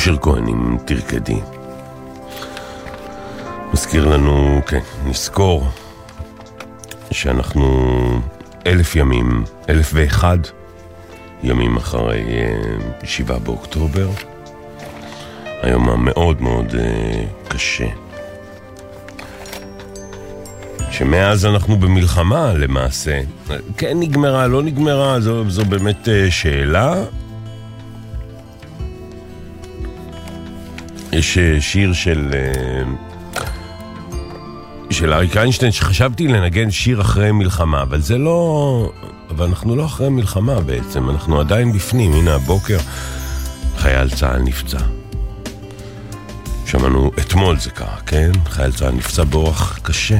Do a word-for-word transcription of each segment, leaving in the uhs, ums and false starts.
אושר כהן עם תרקדי. מזכיר לנו, כן, נזכור שאנחנו אלף ימים, אלף ואחד ימים אחרי שבעה באוקטובר. היום המאוד מאוד קשה. שמאז אנחנו במלחמה למעשה. כן נגמרה, לא נגמרה, זו, זו באמת שאלה. יש שיר של של אריק איינשטיין שחשבתי לנגן שיר אחרי מלחמה, אבל זה לא, אבל אנחנו לא אחרי מלחמה בעצם, אנחנו עדיין בפנים. הנה הבוקר חייל צהל נפצע. שמענו אתמול זה קרה, כן? חייל צהל נפצע באורח קשה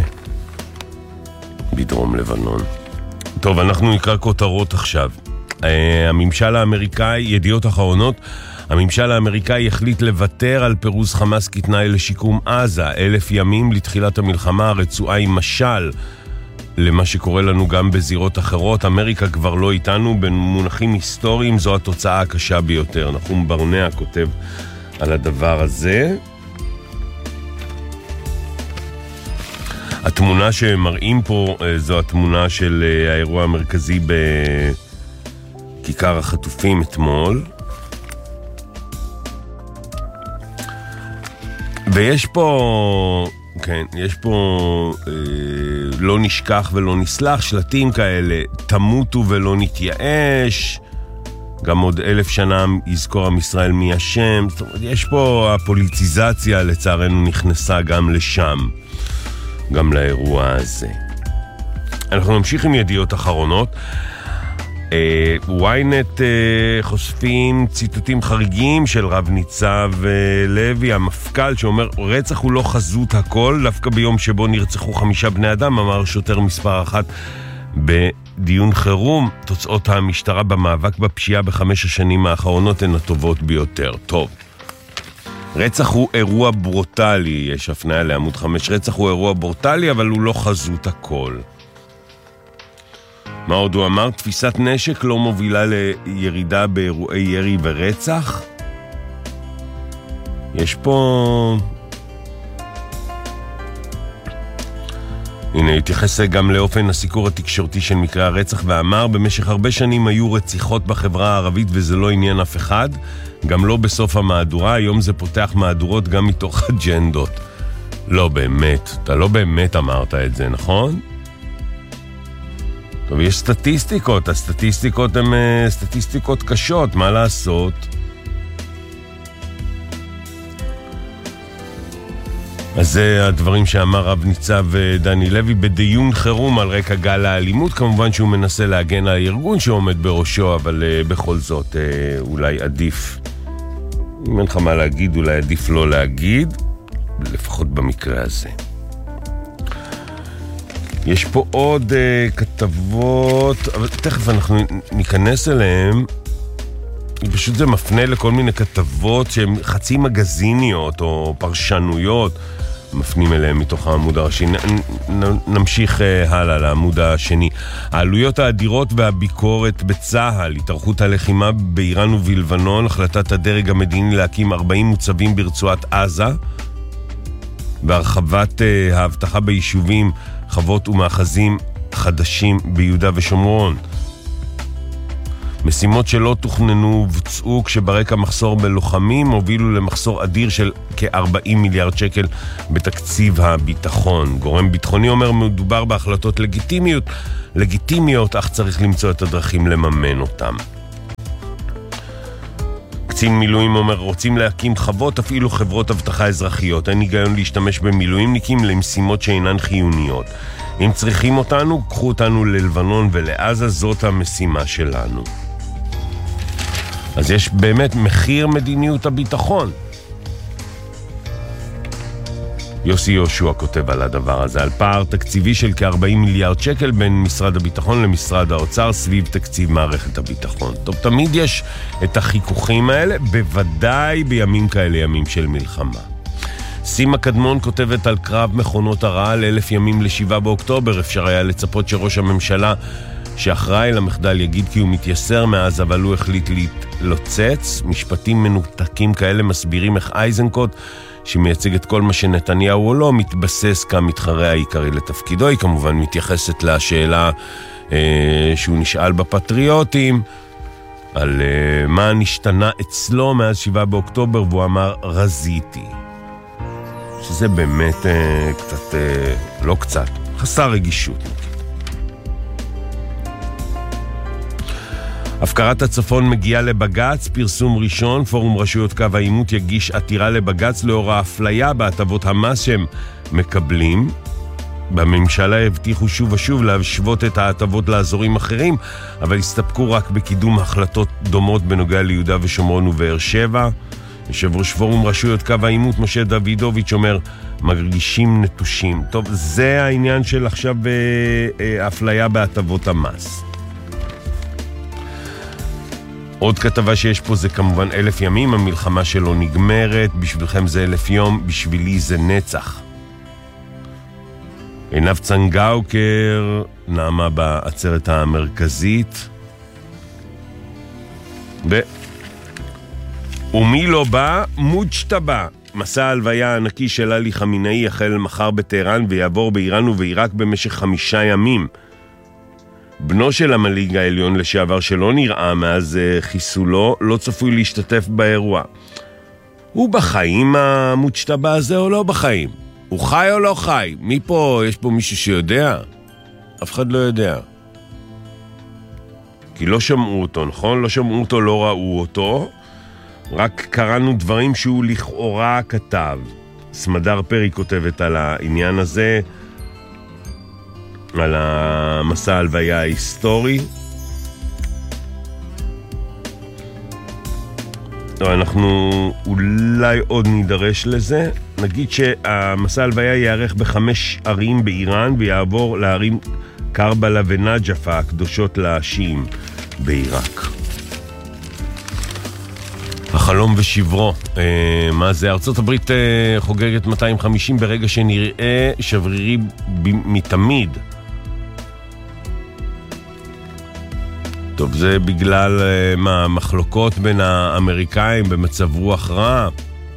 בדרום לבנון. טוב, אנחנו נקרא כותרות עכשיו. הממשל האמריקאי, ידיעות אחרונות, הממשל האמריקאי החליט לוותר על פירוז חמאס כתנאי לשיקום עזה. אלף ימים לתחילת המלחמה, הרצועה היא משל למה שקורה לנו גם בזירות אחרות. אמריקה כבר לא איתנו, במונחים היסטוריים זו התוצאה הקשה ביותר. נחום ברנע כותב על הדבר הזה. התמונה שמראים פה זו התמונה של האירוע המרכזי בכיכר החטופים אתמול. ויש פה, כן, יש פה אה, לא נשכח ולא נסלח, שלטים כאלה, תמותו ולא נתייאש, גם עוד אלף שנה יזכור עם ישראל מי השם. זאת אומרת, יש פה הפוליטיזציה לצערנו נכנסה גם לשם, גם לאירוע הזה. אנחנו נמשיך עם ידיעות אחרונות. וויינט חושפים ציטוטים חריגים של רב ניצב לוי, המפכ"ל, שאומר רצח הוא לא חזות הכל. דווקא ביום שבו נרצחו חמישה בני אדם, אמר שוטר מספר אחת בדיון חירום, תוצאות המשטרה במאבק בפשיעה בחמש השנים האחרונות הן הטובות ביותר. טוב, רצח הוא אירוע ברוטלי, יש הפניה לעמוד חמש. רצח הוא אירוע ברוטלי, אבל הוא לא חזות הכל. מה עוד הוא אמר? תפיסת נשק לא מובילה לירידה באירועי ירי ורצח. יש פה... הנה, התייחס גם לאופן הסיקור התקשורתי של מקרה הרצח ואמר, במשך הרבה שנים היו רציחות בחברה הערבית וזה לא עניין אף אחד, גם לא בסוף המהדורה. היום זה פותח מהדורות גם מתוך אג'נדות. לא באמת, אתה לא באמת אמרת את זה, נכון? טוב, יש סטטיסטיקות, הסטטיסטיקות הן uh, סטטיסטיקות קשות, מה לעשות? אז זה הדברים שאמר רב ניצב דני לוי בדיון חירום על רקע גל האלימות. כמובן שהוא מנסה להגן על הארגון שעומד בראשו, אבל uh, בכל זאת uh, אולי עדיף, אם אין לך מה להגיד, אולי עדיף לא להגיד, לפחות במקרה הזה. יש פה עוד uh, כתבות, אבל תכף אנחנו ניכנס אליהם. פשוט זה מפנה לכל מיני כתבות שהן חצי מגזיניות או פרשנויות, מפנים אליהם מתוך העמוד הראשי. נ, נ, נמשיך uh, הלאה לעמוד השני. העלויות האדירות והביקורת בצהל, התארכות הלחימה באיראן ובלבנון, החלטת הדרג המדיני להקים ארבעים מוצבים ברצועת עזה, והרחבת uh, ההבטחה ביישובים, חוות ומאחזים חדשים ביהודה ושומרון. משימות שלא תוכננו ובוצעו כשברקע מחסור בלוחמים הובילו למחסור אדיר של כ-ארבעים מיליארד שקל בתקציב הביטחון. גורם ביטחוני אומר מדובר בהחלטות לגיטימיות, לגיטימיות, אך צריך למצוא את הדרכים לממן אותם. קצין מילואים אומר, רוצים להקים חוות, אפילו חברות הבטחה אזרחיות. אין היגיון להשתמש במילואימניקים למשימות שאינן חיוניות. אם צריכים אותנו, קחו אותנו ללבנון ולעזה, זאת המשימה שלנו. אז יש באמת מחיר מדיניות הביטחון. יוסי יהושע כותב על הדבר הזה, על פער תקציבי של כ-ארבעים מיליארד שקל בין משרד הביטחון למשרד האוצר סביב תקציב מערכת הביטחון. טוב, תמיד יש את החיכוכים האלה, בוודאי בימים כאלה, ימים של מלחמה. סימה קדמון כותבת על קרב מכונות הרעל, אלף ימים לשבעה באוקטובר. אפשר היה לצפות שראש הממשלה שאחראי למחדל יגיד כי הוא מתייסר מאז, אבל הוא החליט להתלוצץ. משפטים מנותקים כאלה מסבירים איך איזנקוט, שמייצג את כל מה שנתניהו או לא, מתבסס כמתחרה העיקרי לתפקידו. היא כמובן מתייחסת לשאלה אה, שהוא נשאל בפטריוטים, על אה, מה נשתנה אצלו מאז שבעה באוקטובר, והוא אמר, רזיתי. שזה באמת אה, קצת, אה, לא קצת, חסר רגישות. הפקרת הצפון מגיעה לבגץ, פרסום ראשון, פורום רשויות קו העימות יגיש עתירה לבגץ לאור האפליה בהטבות המס שהם מקבלים. בממשלה הבטיחו שוב ושוב להשוות את ההטבות לאזורים אחרים, אבל הסתפקו רק בקידום החלטות דומות בנוגע ליהודה ושומרון ובאר שבע. יושב ראש פורום רשויות קו העימות משה דוידוביץ' אומר, מרגישים נטושים. טוב, זה העניין של עכשיו אפליה בהטבות המס. עוד כתבה שיש פה זה כמובן אלף ימים, המלחמה שלו נגמרת, בשבילכם זה אלף יום, בשבילי זה נצח. עינב צנגאוקר נעמה בעצרת המרכזית. ו... ומי לא בא? מוג'טבה. מסע ההלוויה הענקי של עלי חמינאי יחל מחר בטהרן ויעבור באיראן ובעיראק במשך חמישה ימים. בנו של המנהיג העליון לשעבר שלא נראה מאז חיסולו, לא צפוי להשתתף באירוע. הוא בחיים המוג'טבה הזה או לא בחיים? הוא חי או לא חי? מי פה? יש פה מישהו שיודע? אף אחד לא יודע. כי לא שמעו אותו, נכון? לא שמעו אותו, לא ראו אותו. רק קראנו דברים שהוא לכאורה כתב. סמדר פרי כותבת על העניין הזה, על המסע ההלוויה ההיסטורי. אנחנו אולי עוד נידרש לזה. נגיד שהמסע ההלוויה יערך בחמש ערים באיראן ויעבור לערים קרבלה ונג'פה הקדושות לשיעים בעיראק. החלום ושברו, אה, מה זה? ארצות הברית אה, חוגגת מאתיים וחמישים ברגע שנראה שברירי מתמיד. טוב, זה בגלל אה, מה, מחלוקות בין האמריקאים במצב רוח רע.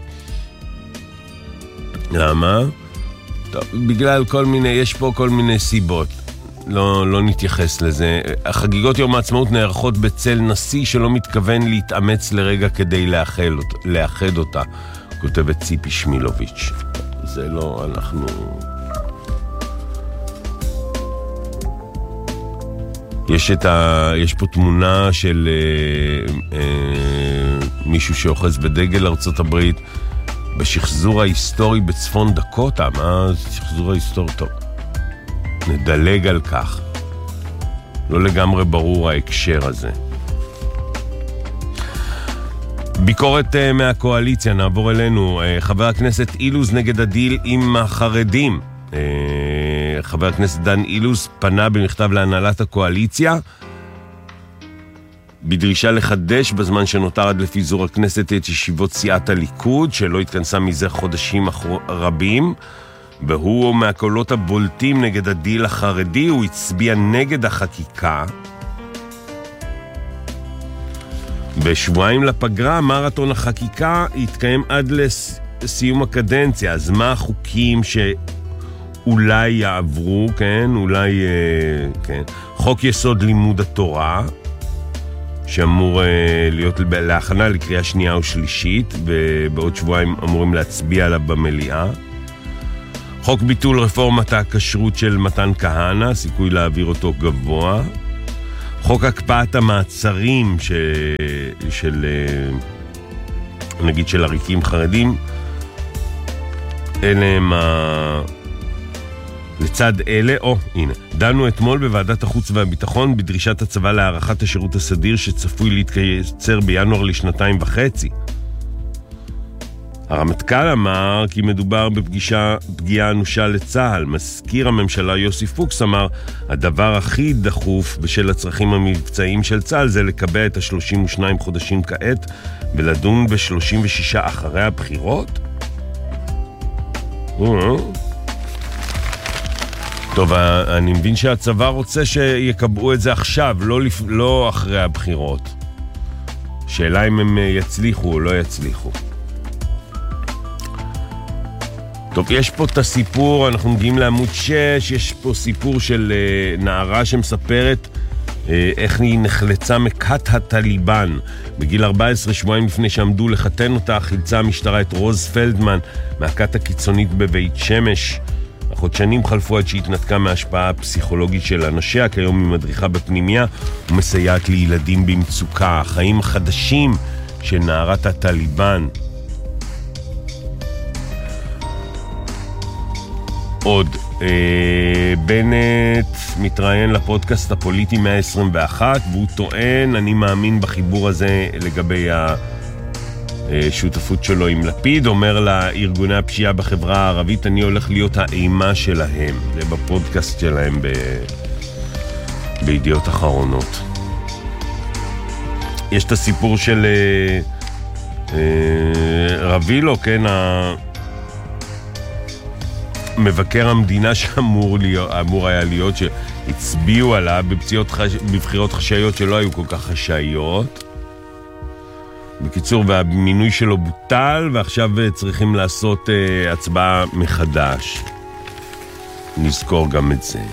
למה? טוב, בגלל כל מיני, יש פה כל מיני סיבות. לא, לא נתייחס לזה. החגיגות יום העצמאות נערכות בצל נשיא שלא מתכוון להתאמץ לרגע כדי לאחד, לאחד אותה, כותבת ציפי שמילוביץ'. זה לא, אנחנו... יש, את ה... יש פה תמונה של אה, אה, מישהו שאוחז בדגל ארצות הברית בשחזור ההיסטורי בצפון דקוטה. מה שחזור ההיסטורי? טוב. נדלג על כך. לא לגמרי ברור ההקשר הזה. ביקורת uh, מהקואליציה, נעבור אלינו. Uh, חבר הכנסת אילוז נגד הדיל עם החרדים. Uh, חבר הכנסת דן אילוז פנה במכתב להנהלת הקואליציה בדרישה לחדש בזמן שנותר עד לפיזור הכנסת את ישיבות סיעת הליכוד, שלא התכנסה מזה חודשים רבים. והוא מהקולות הבולטים נגד הדיל החרדי, הוא הצביע נגד החקיקה. בשבועיים לפגרה, מרתון החקיקה יתקיים עד לסיום הקדנציה. אז מה החוקים שאולי יעברו, כן? אולי, כן. חוק יסוד לימוד התורה, שאמור להיות להכנה לקריאה שנייה או שלישית, ובעוד שבועיים אמורים להצביע עליו במליאה. חוק ביטול רפורמת הכשרות של מתן כהנא, סיכוי להעביר אותו גבוה. חוק הקפאת המעצרים ש... של, נגיד, של עריקים חרדים. אלה הם ה... לצד אלה, או, הנה, דנו אתמול בוועדת החוץ והביטחון בדרישת הצבא להארכת השירות הסדיר שצפוי להתקצר בינואר לשנתיים וחצי. הרמטכ"ל אמר כי מדובר בפגישה, פגיעה אנושה לצהל. מזכיר הממשלה יוסי פוקס אמר, הדבר הכי דחוף בשל הצרכים המבצעיים של צהל זה לקבע את ה-שלושים ושניים חודשים כעת ולדון ב-שלושים ושישה אחרי הבחירות. טוב, טוב, אני מבין שהצבא רוצה שיקבעו את זה עכשיו, לא, לפ... לא אחרי הבחירות. שאלה אם הם יצליחו או לא יצליחו. טוב, יש פה את הסיפור, אנחנו מגיעים לעמוד שש, יש פה סיפור של uh, נערה שמספרת uh, איך היא נחלצה מכת הטליבן. בגיל ארבע עשרה, שבועיים לפני שעמדו לחתן אותה, חילצה המשטרה את רוז פלדמן מהכת הקיצונית בבית שמש. החודשנים חלפו עד שהתנתקה מההשפעה הפסיכולוגית של אנשיה, כיום היא מדריכה בפנימיה ומסייעת לילדים במצוקה. החיים החדשים של נערת הטליבן. עוד, אה, בנט מתראיין לפודקאסט הפוליטי מאה עשרים ואחת, והוא טוען, אני מאמין בחיבור הזה לגבי השותפות שלו עם לפיד, אומר לארגוני הפשיעה בחברה הערבית, אני הולך להיות האימה שלהם. זה בפודקאסט שלהם ב... בידיעות אחרונות. יש את הסיפור של אה, אה, רבילו, כן, ה... מבקר המדינה שאמור להיות, אמור היה להיות, שהצביעו עליו בבחירות, חש... בבחירות חשאיות שלא היו כל כך חשאיות. בקיצור, והמינוי שלו בוטל, ועכשיו צריכים לעשות uh, הצבעה מחדש. נזכור גם את זה.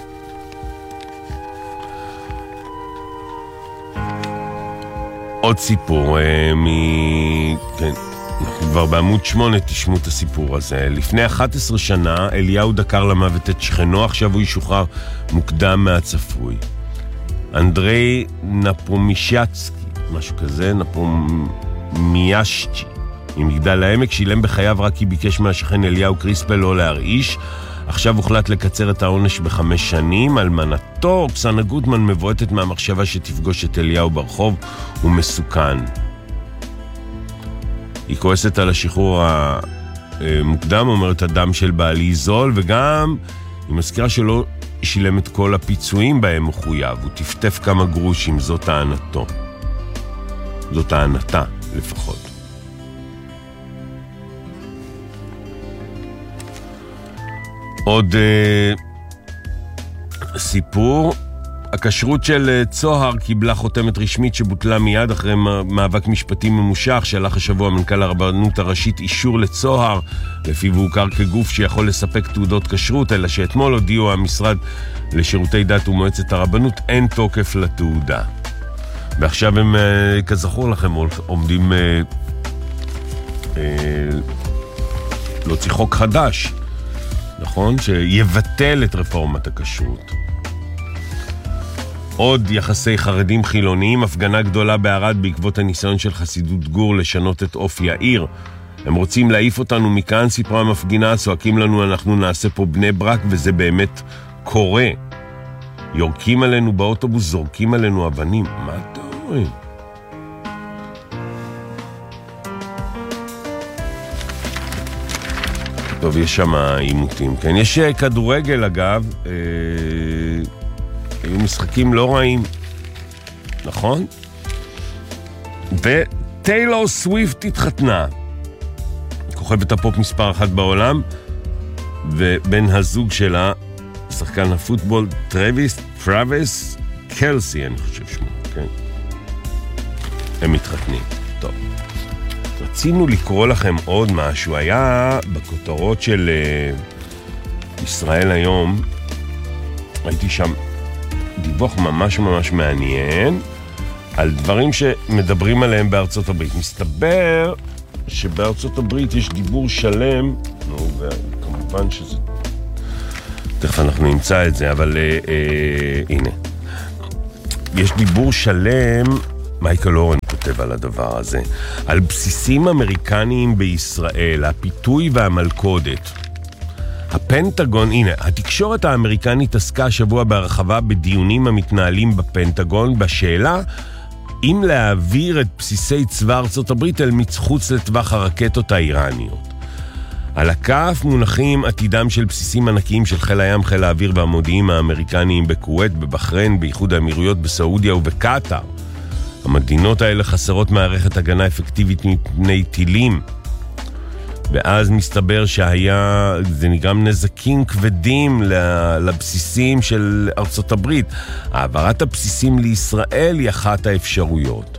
עוד סיפור uh, מ... כן. אנחנו כבר בעמוד שמונה תשמעו את הסיפור הזה. לפני אחת עשרה שנה אליהו דקר למוות את שכנו, עכשיו הוא ישוחרר מוקדם מהצפוי. אנדרי נפומישצקי, משהו כזה, נפומיאשצ'י, ממגדל העמק, שילם בחייו רק כי ביקש מהשכן אליהו קריספל לא להרעיש. עכשיו הוחלט לקצר את העונש בחמש שנים. אלמנתו, אוקסנה גוטמן, מבועטת מהמחשבה שתפגוש את אליהו ברחוב, הוא מסוכן. היא כועסת על השחרור המוקדם, אומרת הדם של בעלי זול, וגם היא מזכירה שלא שילם את כל הפיצויים בהם מחויב, הוא טפטף כמה גרושים, זאת טענתו. זאת טענתה, לפחות. עוד אה, סיפור, הכשרות של צוהר קיבלה חותמת רשמית שבוטלה מיד אחרי מאבק משפטי ממושך. שלח השבוע מנכ"ל הרבנות הראשית אישור לצוהר, לפיו הוא הוכר כגוף שיכול לספק תעודות כשרות, אלא שאתמול הודיעו המשרד לשירותי דת ומועצת הרבנות אין תוקף לתעודה. ועכשיו הם, כזכור לכם, עומדים אה, אה, להוציא חוק חדש, נכון? שיבטל את רפורמת הכשרות. עוד יחסי חרדים חילוניים, הפגנה גדולה בערד בעקבות הניסיון של חסידות גור לשנות את אופי העיר. הם רוצים להעיף אותנו מכאן, סיפרה המפגינה, צועקים לנו אנחנו נעשה פה בני ברק, וזה באמת קורה. יורקים עלינו באוטובוס, זורקים עלינו אבנים. מה אתה אומרים? טוב, יש שם עימותים, כן. יש כדורגל, אגב, אה... היו משחקים לא רעים, נכון? וטיילור סוויפט התחתנה, כוכבת הפופ מספר אחת בעולם, ובן הזוג שלה, שחקן הפוטבול, טרוויס, טרוויס קלסי, אני חושב שמו, כן? הם מתחתנים, טוב. רצינו לקרוא לכם עוד משהו, היה בכותרות של uh, ישראל היום, הייתי שם, דיווח ממש ממש מעניין על דברים שמדברים עליהם בארצות הברית. מסתבר שבארצות הברית יש דיבור שלם, נו, וכמובן שזה... תכף אנחנו נמצא את זה, אבל אה, אה, הנה. יש דיבור שלם, מייקל אורן כותב על הדבר הזה, על בסיסים אמריקניים בישראל, הפיתוי והמלכודת. הפנטגון, הנה, התקשורת האמריקנית עסקה השבוע בהרחבה בדיונים המתנהלים בפנטגון בשאלה אם להעביר את בסיסי צבא ארצות הברית אל מחוץ לטווח הרקטות האיראניות. על הכף מונחים עתידם של בסיסים ענקיים של חיל הים, חיל האוויר והמודיעין האמריקניים בכווית, בבחריין, באיחוד האמירויות, בסעודיה ובקטר. המדינות האלה חסרות מערכת הגנה אפקטיבית מפני טילים. ואז מסתבר שהיה, זה נגרם נזקים כבדים לבסיסים של ארצות הברית. העברת הבסיסים לישראל היא אחת האפשרויות.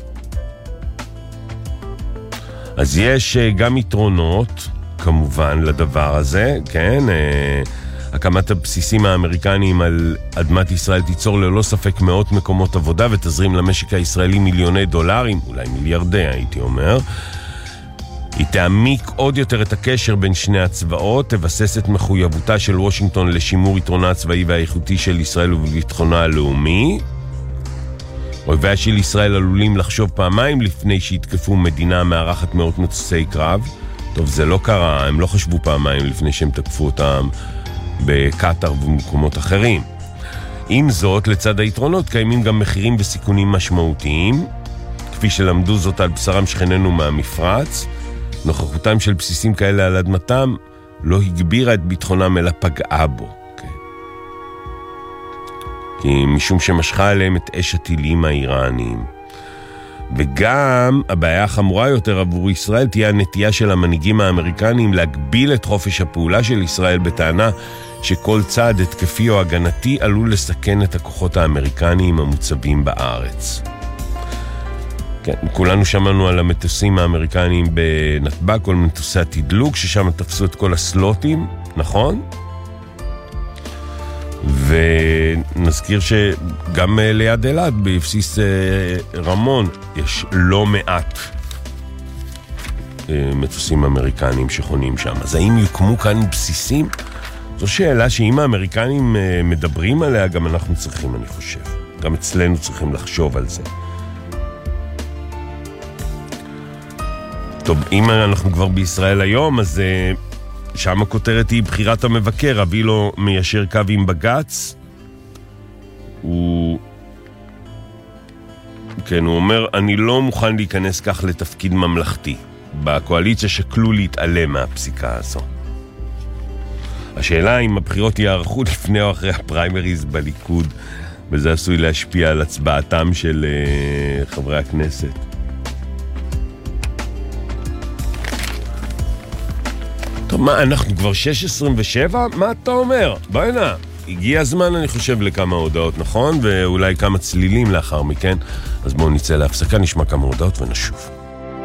אז יש גם יתרונות, כמובן, לדבר הזה, כן? הקמת הבסיסים האמריקניים על אדמת ישראל תיצור ללא ספק מאות מקומות עבודה ותזרים למשק הישראלי מיליוני דולרים, אולי מיליארדי, הייתי אומר. היא תעמיק עוד יותר את הקשר בין שני הצבאות, תבסס את מחויבותה של וושינגטון לשימור יתרונה הצבאי והאיכותי של ישראל ובביטחונה הלאומי. אויביה של ישראל עלולים לחשוב פעמיים לפני שהתקפו מדינה מארחת מאות מטוסי קרב. טוב, זה לא קרה, הם לא חשבו פעמיים לפני שהם תקפו אותם בקטר ובמקומות אחרים. עם זאת, לצד היתרונות קיימים גם מחירים וסיכונים משמעותיים, כפי שלמדו זאת על בשרם שכננו מהמפרץ. נוכחותם של בסיסים כאלה על אדמתם לא הגבירה את ביטחונם אלא פגעה בו. Okay. כי משום שמשכה עליהם את אש הטילים האיראניים. וגם הבעיה החמורה יותר עבור ישראל תהיה הנטייה של המנהיגים האמריקנים להגביל את חופש הפעולה של ישראל בטענה שכל צעד התקפי או הגנתי עלול לסכן את הכוחות האמריקניים המוצבים בארץ. כן, כולנו שמענו על המטוסים האמריקניים בנתב"ג, כל מטוסי התדלוק, ששם תפסו את כל הסלוטים, נכון? ונזכיר שגם ליד אלעד, בבסיס רמון, יש לא מעט מטוסים אמריקניים שחונים שם. אז האם יוקמו כאן בסיסים? זו שאלה שאם האמריקנים מדברים עליה, גם אנחנו צריכים, אני חושב. גם אצלנו צריכים לחשוב על זה. טוב, אם אנחנו כבר בישראל היום, אז שם הכותרת היא בחירת המבקר. אבי לא מיישר קו עם בגץ. הוא... כן, הוא אומר, אני לא מוכן להיכנס כך לתפקיד ממלכתי. בקואליציה שקלו להתעלם מהפסיקה הזו. השאלה אם הבחירות יערכו לפני או אחרי הפריימריז בליכוד, וזה עשוי להשפיע על הצבעתם של uh, חברי הכנסת. טוב, מה, אנחנו כבר שש עשרים ושבע? מה אתה אומר? בואי הנה, הגיע הזמן, אני חושב, לכמה הודעות, נכון? ואולי כמה צלילים לאחר מכן. אז בואו נצא להפסקה, נשמע כמה הודעות ונשוב.